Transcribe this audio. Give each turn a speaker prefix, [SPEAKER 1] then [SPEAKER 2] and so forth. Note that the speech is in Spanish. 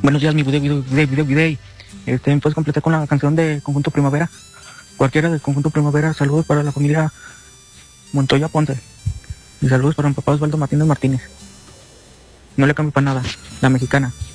[SPEAKER 1] Buenos días, mi video. Puedes completar con la canción de Conjunto Primavera. Cualquiera del Conjunto Primavera. Saludos para la familia Montoya Ponce. Y saludos para mi papá Osvaldo Martínez Martínez. No le cambio para nada. La mexicana.